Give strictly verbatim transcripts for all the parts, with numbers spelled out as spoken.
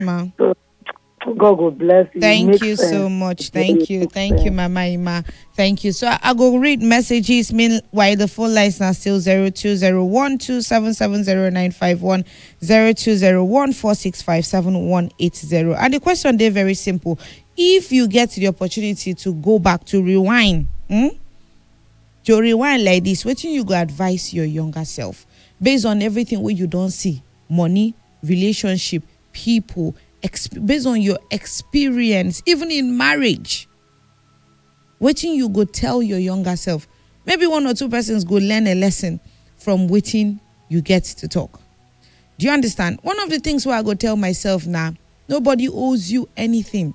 Ma. So God will bless you. It Thank makes you sense. so much. It really Thank you. makes Thank you, sense. Mama Ima. Thank you. So I, I go read messages. Meanwhile, the phone lines are still zero two zero one two seven seven zero nine five one zero two zero one four six five seven one eight zero. And the question there very simple. If you get the opportunity to go back to rewind, hmm, to rewind like this, what you go advise your younger self based on everything what you don't see, money, relationship, people, exp- based on your experience, even in marriage. Waiting you go tell your younger self. Maybe one or two persons go learn a lesson from waiting you get to talk. Do you understand? One of the things where I go tell myself now, nobody owes you anything.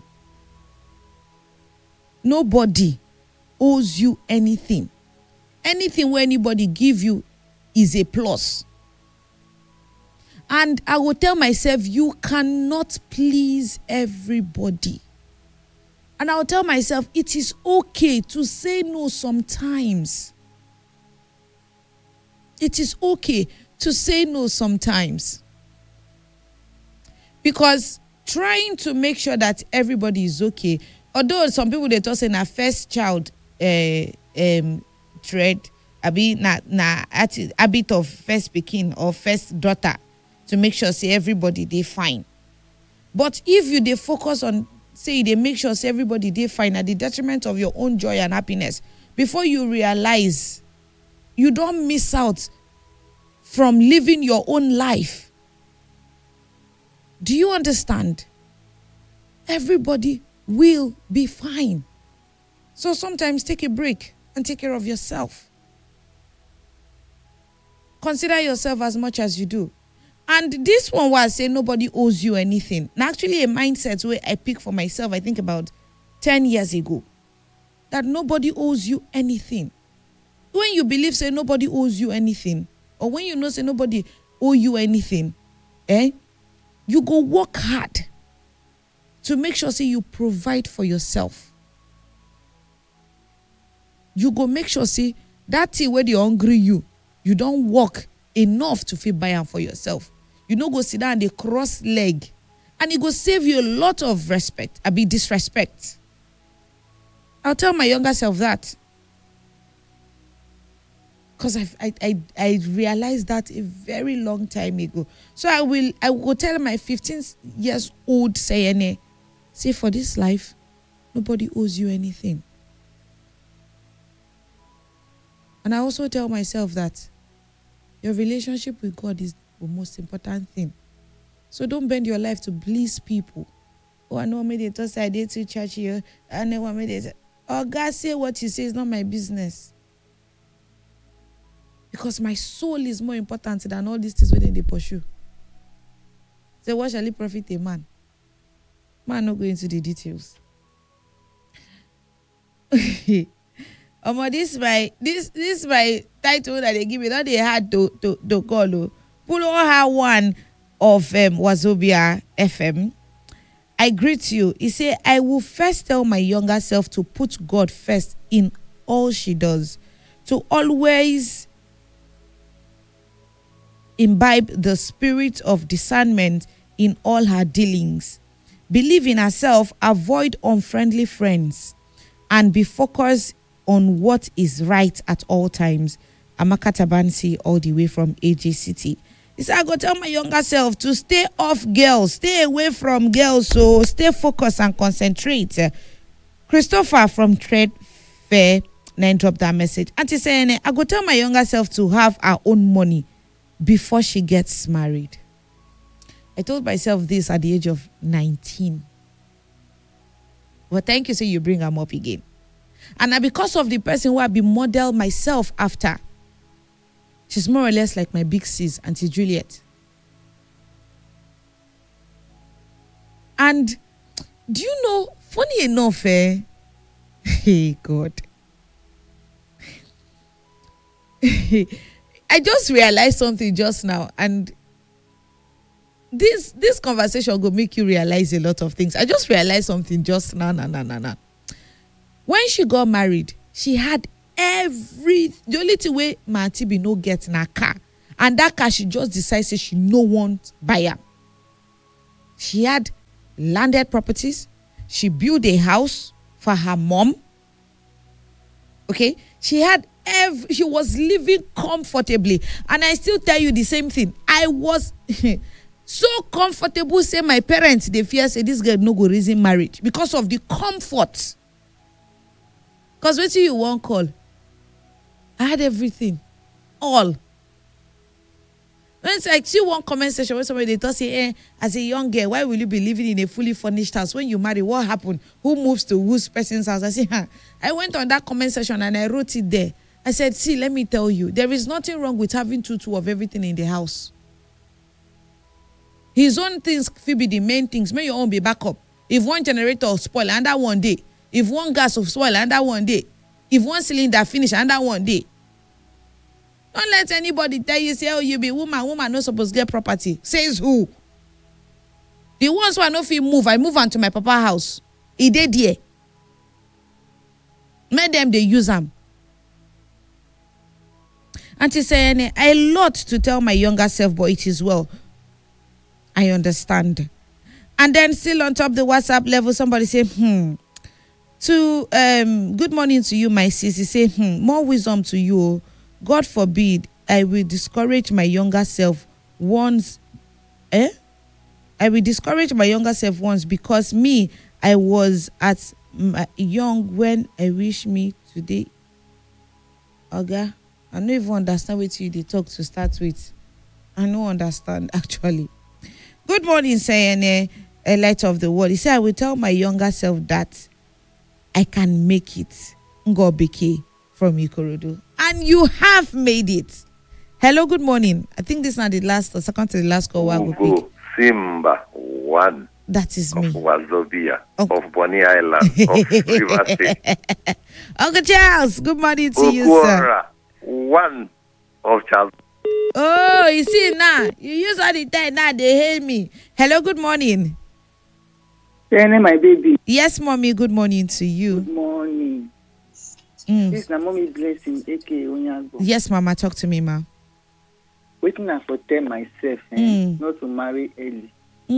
Nobody owes you anything. Anything where anybody give you is a plus. And I will tell myself, you cannot please everybody. And I will tell myself, it is okay to say no sometimes. It is okay to say no sometimes. Because trying to make sure that everybody is okay, although some people they talk say na first child uh, um tread, abi na na habit of first pikin or first daughter to make sure say everybody they fine. But if you they focus on say they make sure say everybody they fine at the detriment of your own joy and happiness, before you realize you don't miss out from living your own life. Do you understand? Everybody will be fine. So sometimes take a break and take care of yourself. Consider yourself as much as you do. And this one was saying nobody owes you anything. Now, actually, a mindset where I picked for myself, I think about ten years ago, that nobody owes you anything. When you believe, say nobody owes you anything, or when you know, say nobody owe you anything, eh, you go work hard to make sure, say, you provide for yourself. You go make sure, say, that thing where they hungry you, you don't work enough to feel buy am for yourself. You know, go sit down and they cross leg, and it go save you a lot of respect, I be disrespect. I'll tell my younger self that, because I, I I I realized that a very long time ago. So I will I will tell my fifteen years old saying, say for this life, nobody owes you anything. And I also tell myself that your relationship with God is the most important thing. So don't bend your life to please people. Oh, I know me they just I did to church here. I know what me they. Oh, God, say what you say is not my business. Because my soul is more important than all these things within they pursue. Say, what shall it profit a man? Man, not go into the details. Um, this my this this my title that they give me. Not they had to to to call. Oh. Pull on her one of um, Wazobia F M. I greet you. He said, I will first tell my younger self to put God first in all she does, to always imbibe the spirit of discernment in all her dealings, believe in herself, avoid unfriendly friends, and be focused on what is right at all times. Amaka Tabansi, all the way from A J City. He said, I go tell my younger self to stay off girls, stay away from girls, so stay focused and concentrate. Christopher from Trade Fair then dropped that message. Auntie saying, I go tell my younger self to have her own money before she gets married. I told myself this at the age of nineteen. Well, thank you, so you bring them up again. And now because of the person who I be model myself after, she's more or less like my big sis, Auntie Juliet. And do you know, funny enough, eh? Hey, God. I just realized something just now, and this this conversation will make you realize a lot of things. I just realized something just now, now, now, now, now. When she got married, she had every, the only thing way my auntie be no get in her car, and that car she just decided she no want buy her. She had landed properties. She built a house for her mom. Okay, she had every, she was living comfortably, and I still tell you the same thing. I was so comfortable. Say my parents, they fear say this girl no go reason marriage because of the comfort. Because what you won't call, I had everything, all. When it's like, see one comment section where somebody they talk say, eh, as a young girl, why will you be living in a fully furnished house? When you marry, what happened? Who moves to whose person's house? I say, huh. I went on that comment section and I wrote it there. I said, see, let me tell you, there is nothing wrong with having two, two of everything in the house. His own things will be the main things. May your own be backup. If one generator spoil, and that one day. If one gas spoil, and that one day. If one cylinder finish, and that one day. Don't let anybody tell you, say, oh, you be woman, woman not supposed to get property. Says who? The ones who are not feel move, I move on to my papa house. He did there. Make them, they use them. Auntie saying, a lot to tell my younger self, but it is well. I understand. And then still on top of the WhatsApp level, somebody say, hmm. To, um, good morning to you, my sis. He say, hmm, more wisdom to you. God forbid I will discourage my younger self once. Eh? I will discourage my younger self once because me, I was at my young when I wish me today. Oga, I don't even understand what you they talk to start with. I don't understand actually. Good morning, saying a, a light of the world. He said, I will tell my younger self that I can make it. Ngo Beke from Ikorodu. And you have made it. Hello, good morning. I think this is not the last or second to the last call. Ugo Simba one. That is of me. Wazobia, oh. of Bonny Island, of River State. Uncle Charles, good morning to Ukuora, you, sir. one of Charles. Oh, you see now, you use all the time now, they hate me. Hello, good morning. Penny, my baby. Yes, mommy, good morning to you. Good morning. Mm. This is na mommy blessing, A K A Onyago. Yes, mama, talk to me, ma. Waiting I for tell myself eh, Mm. not to marry early.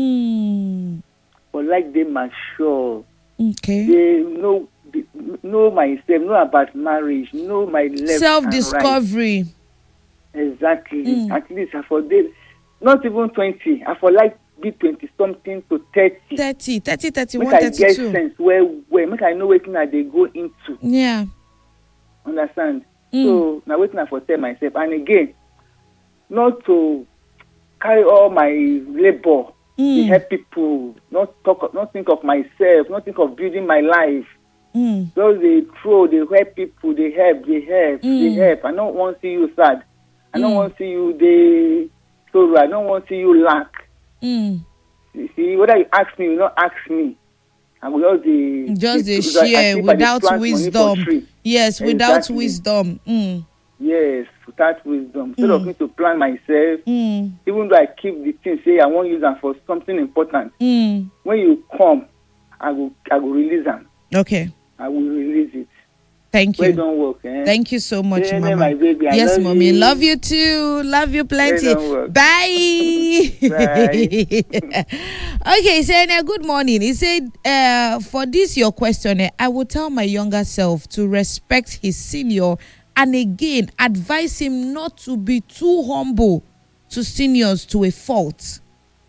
Mm. But like they mature, Okay. they know know myself, know about marriage, know my left Self-discovery. and right. Exactly. Mm. At least I for they, not even twenty. I for like be twenty something to thirty. thirty, thirty, thirty-one, Make I get thirty-two. sense where where make I know waiting that they go into. Yeah. Understand? Mm. So now waiting I for tell myself, and again, not to carry all my labor, Mm. to help people, not talk, not think of myself, not think of building my life. Mm. Those they throw, they help people, they help, they help, Mm. they help. I don't want to see you sad. I don't Mm. want to see you they sorrow. I don't want to see you lack. Mm. You see, whether you ask me, you not ask me. I will just the Just the share without wisdom. Yes, without Exactly. wisdom. Mm. Yes, without wisdom. Instead Mm. of me to plan myself, Mm. even though I keep the thing, say I won't use them for something important. Mm. When you come, I will, I will release them. Okay. I will release it. Thank Where you. don't work, eh? Thank you so much, Yeah, mama. my baby, I yes, love mommy. you. Love you too. Love you plenty. Where don't work. Bye. Bye. Okay, saying so, good morning. He said, uh, for this your question, eh, I will tell my younger self to respect his senior and again advise him not to be too humble to seniors to a fault.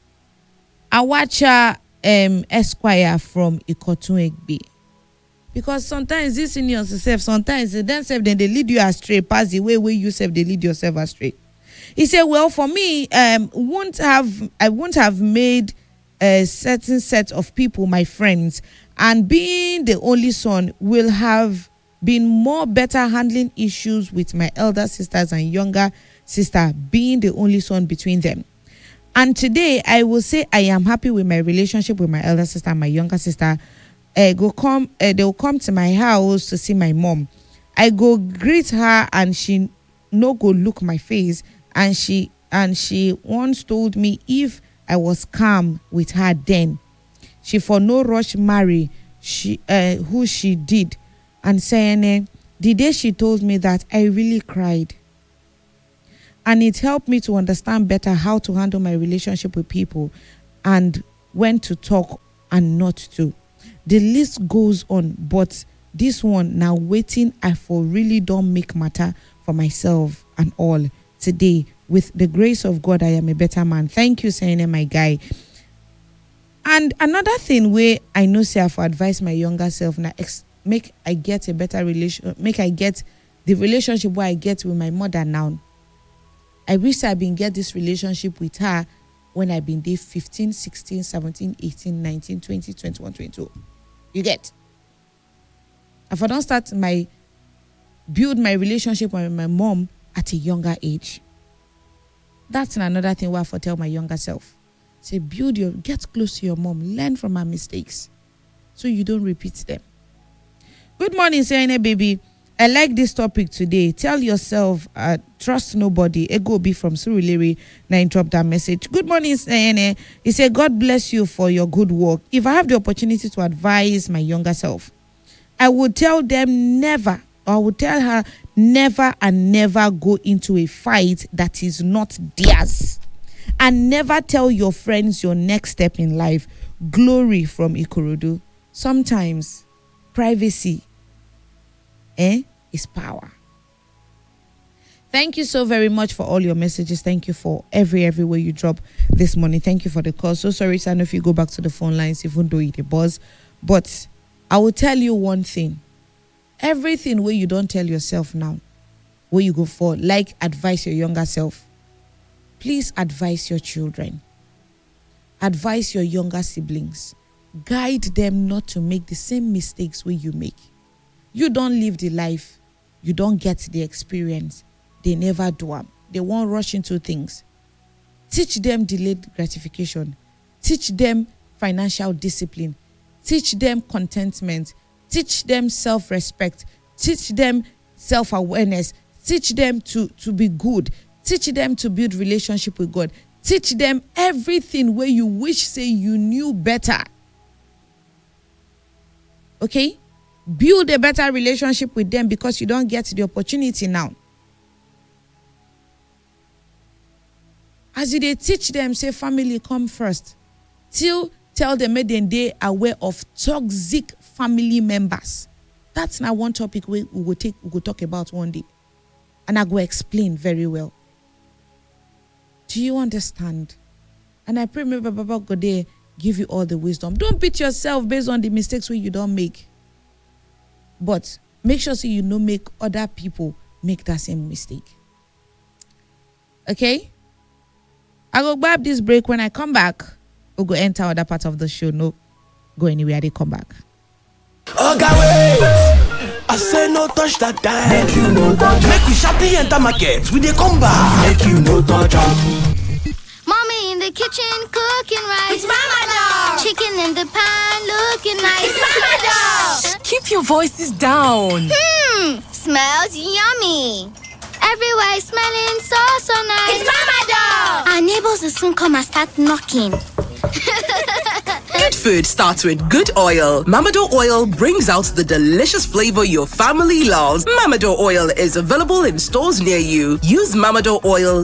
Awacha um, Esquire from Ikotun Egbe. Because sometimes these seniors self, sometimes they themselves then they lead you astray, past the way where you self they lead yourself astray. He said, well, for me, um, won't have I won't have made a certain set of people my friends, and being the only son will have been more better handling issues with my elder sisters and younger sister, being the only son between them. And today I will say I am happy with my relationship with my elder sister and my younger sister. Uh, go come, uh, they will come to my house to see my mom. I go greet her and she no go look my face, and she and she once told me if I was calm with her then she for no rush marry she uh, who she did. And saying uh, the day she told me that, I really cried, and it helped me to understand better how to handle my relationship with people and when to talk and not to. The list goes on, but this one now waiting I for really don't make matter for myself and all. Today, with the grace of God, I am a better man. Thank you, saying my guy. And another thing where I know say I for advise my younger self now, ex- make I get a better relation, make I get the relationship where I get with my mother now. I wish I been get this relationship with her when I been there fifteen, sixteen, seventeen, eighteen, nineteen, twenty, twenty-one, twenty-two. You get? If I don't start my build my relationship with my mom at a younger age. That's another thing where I for tell my younger self. Say build your get close to your mom, learn from her mistakes so you don't repeat them. Good morning, Sayene baby. I like this topic today. Tell yourself, uh, trust nobody. Ego be from Surulere. Now drop that message. Good morning, Sayene. He said, God bless you for your good work. If I have the opportunity to advise my younger self, I would tell them never, or I would tell her never and never go into a fight that is not theirs. And never tell your friends your next step in life. Glory from Ikorodu. Sometimes privacy eh, is power. Thank you so very much for all your messages. Thank you for every every way you drop this morning. Thank you for the call. So sorry, Sano, if you go back to the phone lines, even though it a buzz. But I will tell you one thing. Everything where you don't tell yourself now, where you go for, like advise your younger self. Please advise your children. Advise your younger siblings. Guide them not to make the same mistakes where you make. You don't live the life. You don't get the experience. They never do them. They won't rush into things. Teach them delayed gratification. Teach them financial discipline. Teach them contentment. Teach them self-respect. Teach them self-awareness. Teach them to, to be good. Teach them to build relationship with God. Teach them everything where you wish say you knew better. Okay? Build a better relationship with them because you don't get the opportunity now. As you they teach them, say family come first. Till tell them that they are aware of toxic family members. That's now one topic we we will take we will talk about one day. And I will explain very well. Do you understand? And I pray maybe Baba God give you all the wisdom. Don't beat yourself based on the mistakes where you don't make. But make sure so you don't make other people make that same mistake. Okay? I go grab this break. When I come back, we'll go enter other part of the show. No, go anywhere. They come back. Oh, God, wait. I say no touch that time. Make you no touch. Make we sharply enter market. We they come back. Make you no touch. Mommy in the kitchen cooking rice. It's Mama Dog. Chicken in the pan looking nice. It's Mama Dog. Keep your voices down. Hmm, smells yummy. Everywhere is smelling so, so nice. It's Mama Dog. Our neighbors will soon come and start knocking. Good food starts with good oil. Mamado oil brings out the delicious flavor your family loves. Mamado oil is available in stores near you. Use Mamado oil